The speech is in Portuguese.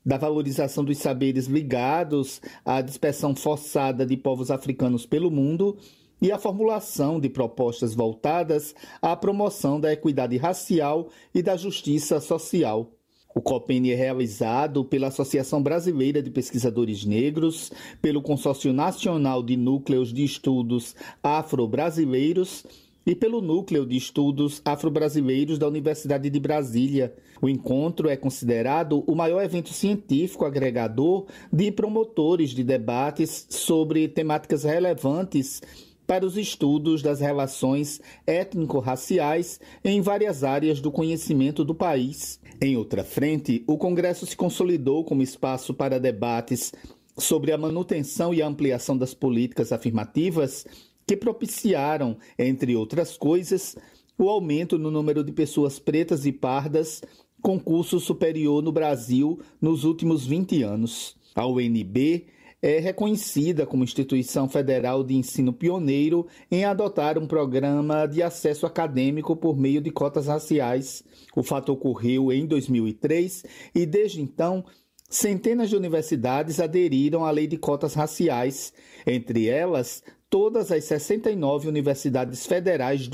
da valorização dos saberes ligados à dispersão forçada de povos africanos pelo mundo e a formulação de propostas voltadas à promoção da equidade racial e da justiça social. O COPENE é realizado pela Associação Brasileira de Pesquisadores Negros, pelo Consórcio Nacional de Núcleos de Estudos Afro-Brasileiros e pelo Núcleo de Estudos Afro-Brasileiros da Universidade de Brasília. O encontro é considerado o maior evento científico agregador de promotores de debates sobre temáticas relevantes para os estudos das relações étnico-raciais em várias áreas do conhecimento do país. Em outra frente, o Congresso se consolidou como espaço para debates sobre a manutenção e a ampliação das políticas afirmativas que propiciaram, entre outras coisas, o aumento no número de pessoas pretas e pardas com curso superior no Brasil nos últimos 20 anos. A UNB é reconhecida como instituição federal de ensino pioneiro em adotar um programa de acesso acadêmico por meio de cotas raciais. O fato ocorreu em 2003 e, desde então, centenas de universidades aderiram à lei de cotas raciais, entre elas todas as 69 universidades federais